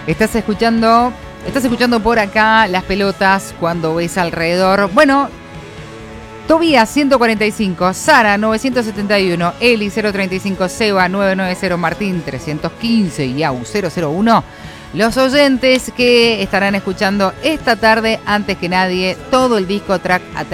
Estás escuchando por acá las pelotas cuando ves alrededor. Bueno, Tobías 145, Sara 971, Eli 035, Seba 990, Martín 315 y Au 001. Los oyentes que estarán escuchando esta tarde, antes que nadie, todo el disco track a track